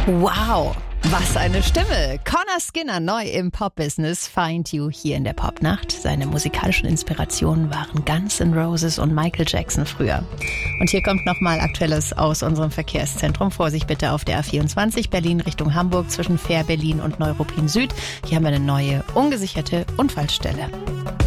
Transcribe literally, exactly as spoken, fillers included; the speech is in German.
Wow, was eine Stimme! Connor Skinner neu im Pop-Business, Find You hier in der Popnacht. Seine musikalischen Inspirationen waren Guns N' Roses und Michael Jackson früher. Und hier kommt nochmal Aktuelles aus unserem Verkehrszentrum. Vorsicht bitte auf der A vierundzwanzig Berlin Richtung Hamburg zwischen Fähr Berlin und Neuruppin Süd. Hier haben wir eine neue ungesicherte Unfallstelle.